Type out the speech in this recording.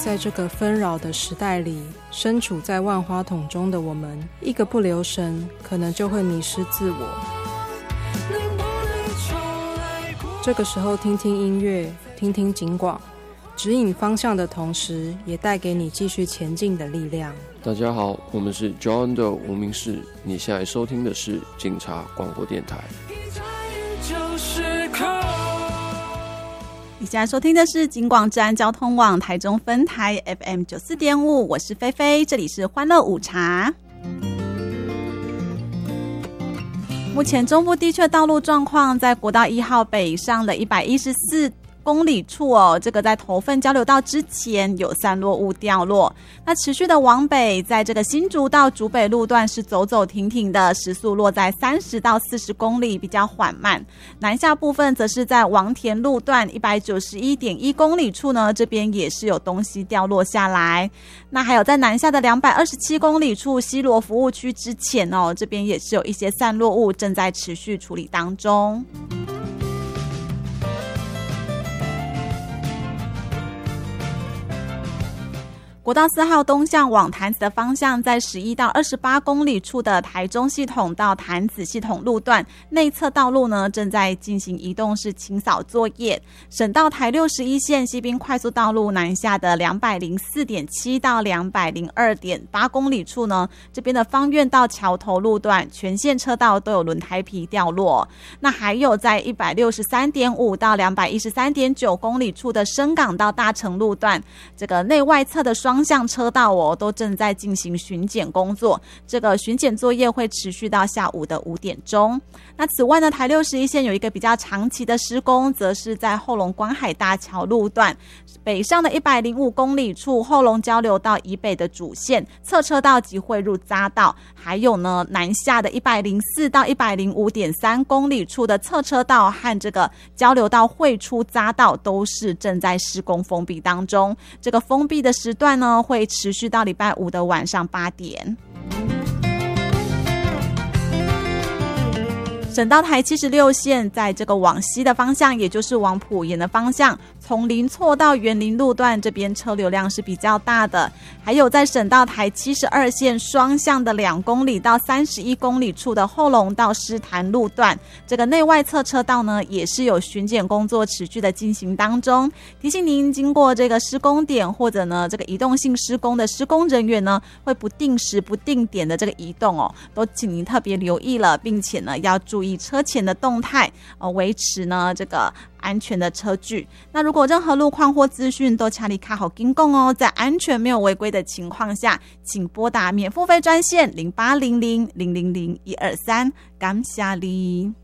在这个纷扰的时代里，身处在万花筒中的我们，一个不留神，可能就会迷失自我。这个时候听听音乐，听听警广，指引方向的同时，也带给你继续前进的力量。 大家好，我们是 John 的无名氏，你现在收听的是警察广播电台。 你现在收听的是警广治安交通网台中分台 FM 94.5，我是菲菲，这里是欢乐午茶。目前中部地区的道路状况，在国道1号北上的114公里处哦，这个在头份交流道之前有散落物掉落。那持续的往北，在这个新竹到竹北路段是走走停停的，时速落在30到40公里，比较缓慢。南下部分则是在王田路段191.1公里处呢，这边也是有东西掉落下来。那还有在南下的227公里处西螺服务区之前哦，这边也是有一些散落物正在持续处理当中。国道4号东向往潭子的方向，在11到28公里处的台中系统到潭子系统路段内侧道路呢，正在进行移动式清扫作业。省道台61线西滨快速道路南下的204.7到202.8公里处呢，这边的芳苑到桥头路段全线车道都有轮胎皮掉落。那还有在163.5到213.9公里处的深港到大成路段，这个内外侧的双向车道哦，都正在进行巡检工作。这个巡检作业会持续到下午的5点钟。那此外呢，台61线有一个比较长期的施工，则是在后龙观海大桥路段北上的105公里处，后龙交流道以北的主线侧车道及汇入匝道，还有呢南下的104到105.3公里处的侧车道和这个交流道汇出匝道都是正在施工封闭当中。这个封闭的时段呢，会持续到礼拜5的晚上8点。省道台76线在这个往西的方向，也就是往埔盐的方向，从林厝到园林路段这边车流量是比较大的。还有在省道台72线双向的2公里到31公里处的后龙到狮潭路段，这个内外侧车道呢，也是有巡检工作持续的进行当中。提醒您，经过这个施工点或者呢这个移动性施工的施工人员呢，会不定时不定点的这个移动哦，都请您特别留意了，并且呢要注意车前的动态，维持呢这个安全的车距。那如果任何路况或资讯都请你卡好跟讲哦，在安全没有违规的情况下，请拨打免付费专线0800000123，感谢你。